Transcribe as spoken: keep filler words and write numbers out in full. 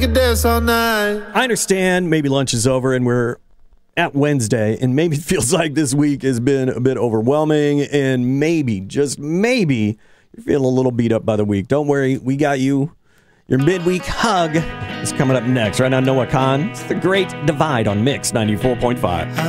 dance all night. I understand maybe lunch is over and we're at Wednesday, and maybe it feels like this week has been a bit overwhelming, and maybe, just maybe, you're feeling a little beat up by the week. Don't worry, we got you. Your midweek hug is coming up next. Right now, Noah Khan. It's The Great Divide on Mix ninety-four point five.